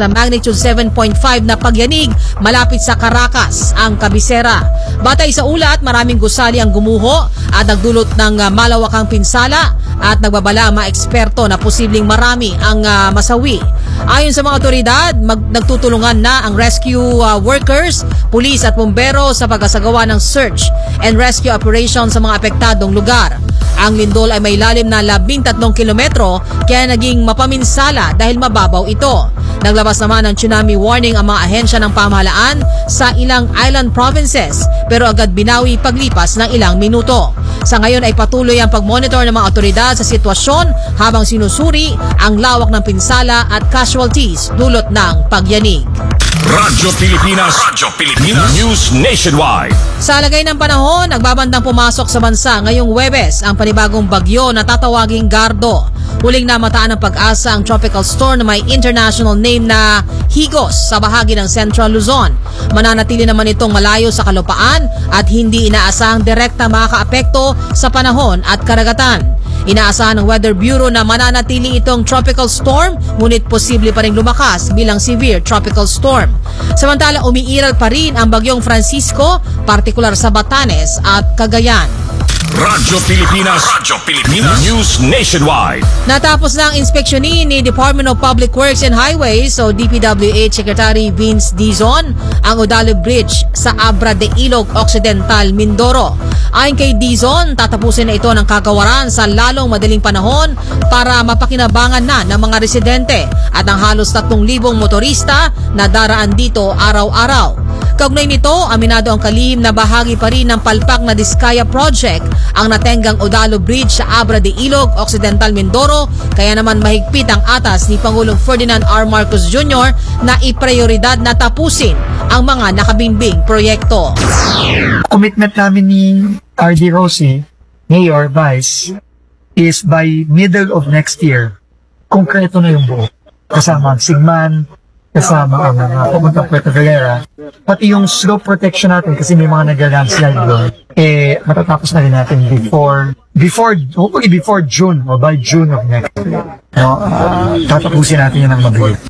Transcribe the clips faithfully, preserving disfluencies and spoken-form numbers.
na magnitude seven point five na pagyanig malapit sa Caracas, ang kabisera. Batay sa ulat, maraming gusali ang gumuho at nagdulot ng uh, malawakang pinsala at nagbabala ang mga eksperto na posibleng marami ang uh, masawi. Ayon sa mga otoridad, mag- nagtutulungan na ang rescue uh, workers, pulis at bumbero sa pagkasagawa ng search and rescue operation sa mga apektadong lugar. Ang lindol ay may lalim na labing tatlong kilometro kaya naging mapaminsala dahil mababaw ito. Naglabas naman ng tsunami warning ang mga ahensya ng pamahalaan sa ilang island provinces pero agad binawi paglipas ng ilang minuto. Sa ngayon ay patuloy ang pagmonitor ng mga otoridad sa sitwasyon habang sinusuri ang lawak ng pinsala at casualties dulot ng pagyanig. Radyo Pilipinas, Radyo Pilipinas News Nationwide. Sa lagay ng panahon, nagbabandang pumasok sa bansa ngayong Huwebes ang panibagong bagyo na tatawaging Gardo. Huling namataan ng pag-asa ang tropical storm na may international name na Higos sa bahagi ng Central Luzon. Mananatili naman itong malayo sa kalupaan at hindi inaasahang direkta makakaapekto sa panahon at karagatan. Inaasahan ng Weather Bureau na mananatili itong tropical storm ngunit posible pa rin lumakas bilang severe tropical storm. Samantala umiiral pa rin ang bagyong Francisco, partikular sa Batanes at Cagayan. Radyo Pilipinas, Radyo Pilipinas News Nationwide. Natapos na ang inspeksyonin ni Department of Public Works and Highways o D P W H Secretary Vince Dizon ang Odalo Bridge sa Abra de Ilog Occidental, Mindoro. Ayon kay Dizon, tatapusin na ito ng kagawaran sa lalong madaling panahon para mapakinabangan na ng mga residente at ang halos tatlong libong motorista na daraan dito araw-araw. Kaugnay nito, aminado ang kalihim na bahagi pa rin ng palpak na Diskaya Project ang natenggang Odalo Bridge sa Abra de Ilog, Occidental, Mindoro, kaya naman mahigpit ang atas ni Pangulong Ferdinand R. Marcos Junior na iprioridad na tapusin ang mga nakabimbing proyekto. Commitment namin ni R D Rosie, Mayor, Vice, is by middle of next year, konkreto na yung buo. Kasama ang Sigman, kasama ang mga pumuntang Puerto Galera, pati yung slope protection natin kasi may mga nag-landslide doon, eh, matatapos na rin natin before, before, hopefully before June, or by June of next year. No, uh, tatapusin natin yan ng mabilis.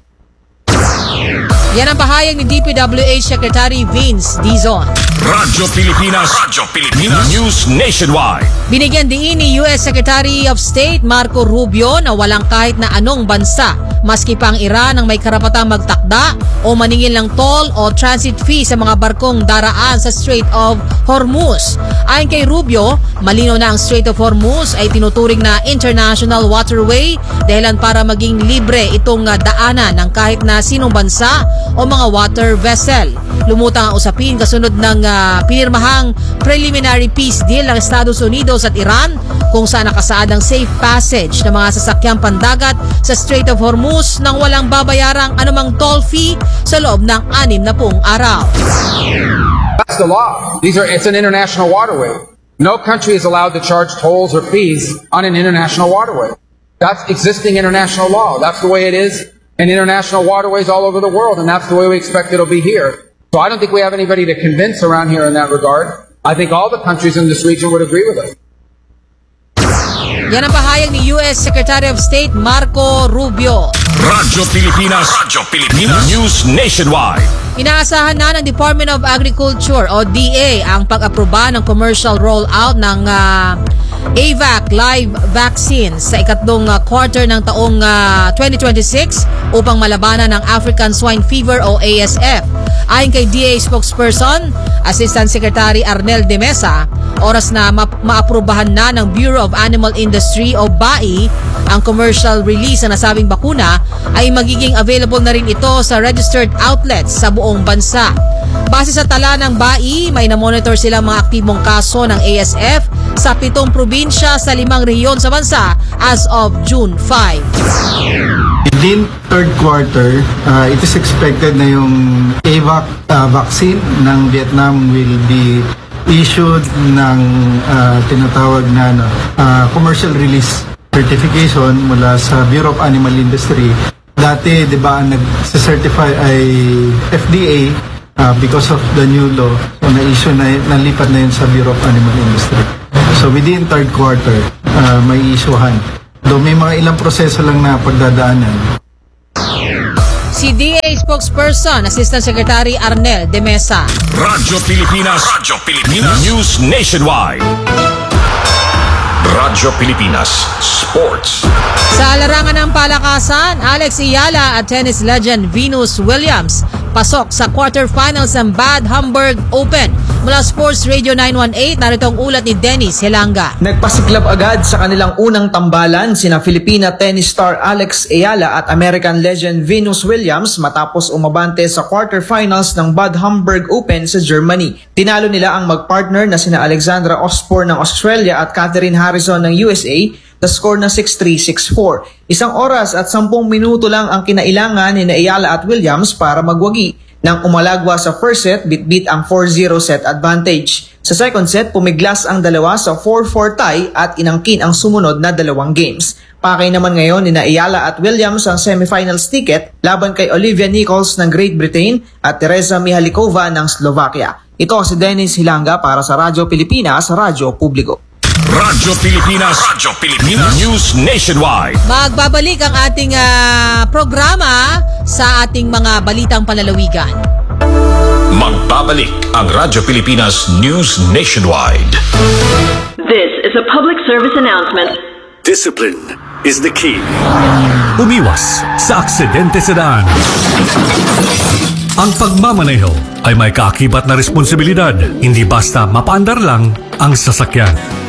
Yan ang pahayag ni D P W H Secretary Vince Dizon. Radyo Pilipinas, Radyo Pilipinas News Nationwide. Binigyan din ni U S Secretary of State Marco Rubio na walang kahit na anong bansa, maski pa ang Iran ang may karapatang magtakda o maningil ng toll o transit fee sa mga barkong daraan sa Strait of Hormuz. Ayon kay Rubio, malinaw na ang Strait of Hormuz ay tinuturing na international waterway dahilan para maging libre itong daanan ng kahit na sinong bansa o mga water vessel. Lumutang ang usapin kasunod ng uh, pinirmahang preliminary peace deal ng Estados Unidos at Iran kung saan nakasaad ang safe passage ng mga sasakyang pandagat sa Strait of Hormuz nang walang babayarang anumang toll fee sa loob ng anim na pung araw. That's the law. These are, it's an international waterway. No country is allowed to charge tolls or fees on an international waterway. That's existing international law. That's the way it is in international waterways all over the world, and that's the way we expect it'll be here. So I don't think we have anybody to convince around here in that regard. I think all the countries in this region would agree with us. Yan ang pahayag ni U S Secretary of State Marco Rubio. Radyo Pilipinas, Radyo Pilipinas News Nationwide. Inaasahan na ng Department of Agriculture o D A ang pag-aproba ng commercial rollout ng uh, A V A C live vaccine sa ikatlong uh, quarter ng taong uh, twenty twenty-six upang malabanan ng African Swine Fever o A S F. Ayon kay D A spokesperson, Assistant Secretary Arnel de Mesa, oras na ma- maaprubahan na ng Bureau of Animal Industry o B A I ang commercial release ng nasabing bakuna ay magiging available na rin ito sa registered outlets sa buong bansa. Base sa tala ng B A I, may na-monitor silang mga aktibong kaso ng A S F sa pitong probinsya sa limang rehiyon sa bansa as of June fifth. Within third quarter, uh, it is expected na yung A V A C uh, vaccine ng Vietnam will be issued ng uh, tinatawag na ano, uh, commercial release certification mula sa Bureau of Animal Industry. Dati, di ba, ang nag-certify ay F D A uh, because of the new law. So, na-issue na, nalipat na yun sa Bureau of Animal Industry. So, within third quarter, uh, may issuehan. Though may mga ilang proseso lang na pagdadaanan. si D A spokesperson, Assistant Secretary Arnel de Mesa. Radyo Pilipinas. Radyo Pilipinas. News Nationwide. Radyo Pilipinas Sports. Sa larangan ng palakasan, Alex Ayala at tennis legend Venus Williams pasok sa quarterfinals ng Bad Homburg Open. Mula Sports Radio nine one eight, narito ang ulat ni Dennis Hilanga. Nagpasiklab agad sa kanilang unang tambalan sina Filipina tennis star Alex Ayala at American legend Venus Williams matapos umabante sa quarterfinals ng Bad Homburg Open sa Germany. Tinalo nila ang magpartner na sina Alexandra Osborne ng Australia at Catherine Harrison ng U S A sa score na six three, six four. Isang oras at sampung minuto lang ang kinailangan ni Ayala at Williams para magwagi. Nang umalagwa sa first set, bit-bit ang four zero set advantage. Sa second set, pumiglas ang dalawa sa four four tie at inangkin ang sumunod na dalawang games. Pakay naman ngayon ni Ayala at Williams ang semifinals ticket laban kay Olivia Nichols ng Great Britain at Teresa Mihalikova ng Slovakia. Ito si Dennis Hilanga para sa Radyo Pilipinas, Radyo Publiko. Radyo Pilipinas. Radyo Pilipinas. News Nationwide. Magbabalik ang ating ah, programa sa ating mga balitang panlalawigan. Magbabalik ang Radyo Pilipinas News Nationwide. This is a public service announcement. Discipline is the key. Umiwas sa aksidente sa daan. Ang pagmamaneho ay may kaakibat na responsibilidad, hindi basta mapaandar lang ang sasakyan.